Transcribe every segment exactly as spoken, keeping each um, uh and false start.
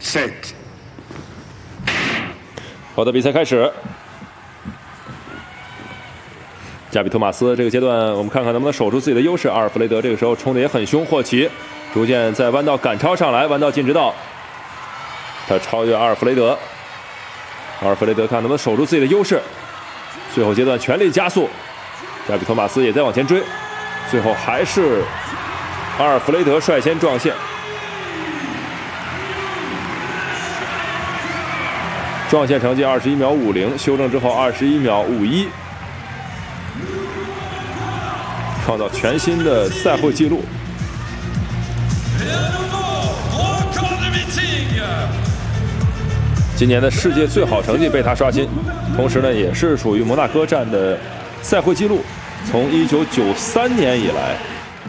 Set。 好的，比赛开始。加比托马斯这个阶段，我们看看能不能守住自己的优势。阿尔弗雷德这个时候冲的也很凶，霍奇逐渐在弯道赶超上来，弯道进直道，他超越阿尔弗雷德。阿尔弗雷德看能不能守住自己的优势。最后阶段全力加速，加比托马斯也在往前追，最后还是阿尔弗雷德率先撞线。撞线成绩二十一秒五零，修正之后二十一秒五一，创造全新的赛会纪录。今年的世界最好成绩被他刷新，同时呢，也是属于摩纳哥站的赛会纪录，从一九九三年以来，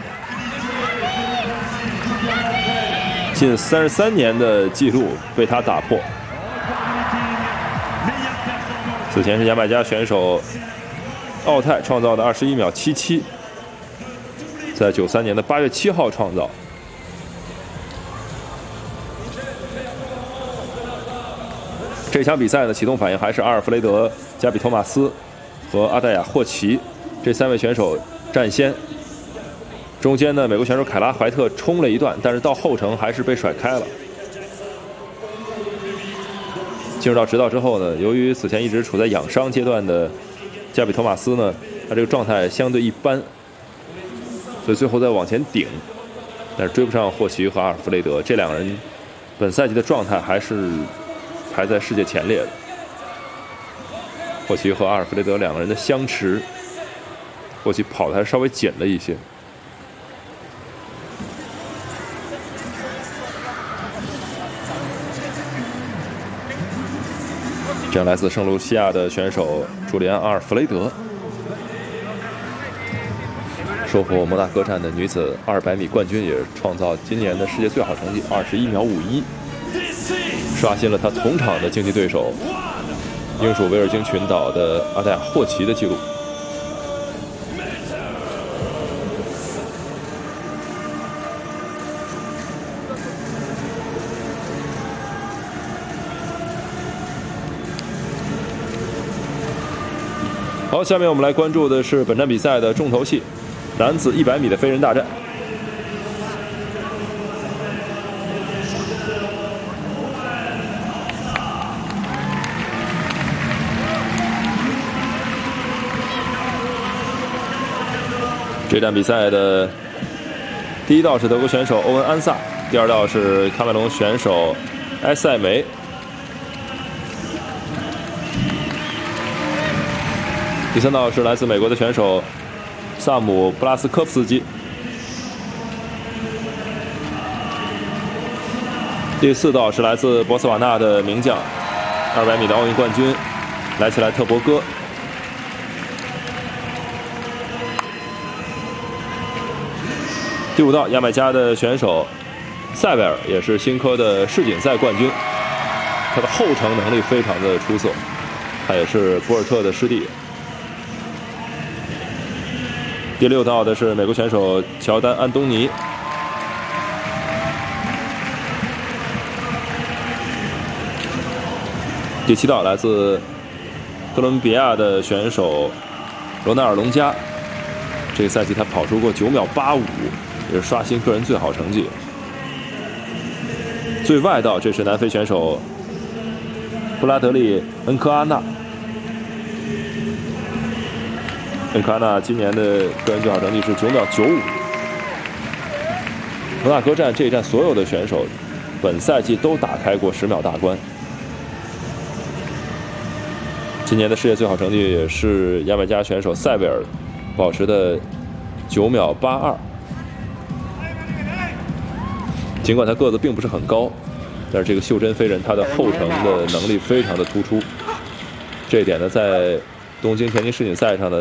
近三十三年的纪录被他打破。此前是牙买加选手奥泰创造的二十一秒七七，在九三年的八月七号创造。这场比赛的启动反应还是阿尔弗雷德、加比托马斯和阿黛亚·霍奇这三位选手占先。中间呢，美国选手凯拉·怀特冲了一段，但是到后程还是被甩开了。进入到直道之后呢，由于此前一直处在养伤阶段的加比托马斯呢，他这个状态相对一般，所以最后再往前顶，但是追不上霍奇和阿尔弗雷德这两人本赛季的状态还是排在世界前列的。霍奇和阿尔弗雷德两个人的相持，霍奇跑的还稍微紧了一些。这样来自圣卢西亚的选手朱利安·阿尔弗雷德收获摩纳哥站的女子二百米冠军，也创造今年的世界最好成绩二十一秒五一，刷新了他同场的竞技对手英属维尔京群岛的阿黛亚·霍奇的纪录。好，下面我们来关注的是本站比赛的重头戏——男子一百米的飞人大战。这站比赛的第一道是德国选手欧文·安萨，第二道是喀麦隆选手埃塞梅。第三道是来自美国的选手萨姆·布拉斯科夫斯基。第四道是来自博茨瓦纳的名将，二百米的奥运冠军莱切莱特伯戈。第五道，牙买加的选手塞维尔，也是新科的世锦赛冠军，他的后程能力非常的出色，他也是博尔特的师弟。第六道的是美国选手乔丹·安东尼。第七道来自哥伦比亚的选手罗纳尔·隆加，这个赛季他跑出过九秒八五，也是刷新个人最好成绩。最外道，这是南非选手布拉德利·恩科阿纳。恩科阿纳今年的个人最好成绩是九秒九五。摩纳哥站这一站所有的选手本赛季都打开过十秒大关。今年的世界最好成绩也是牙买加选手塞维尔保持的九秒八二。尽管他个子并不是很高，但是这个袖珍飞人他的后程的能力非常的突出。这一点呢，在东京田径世锦赛上呢。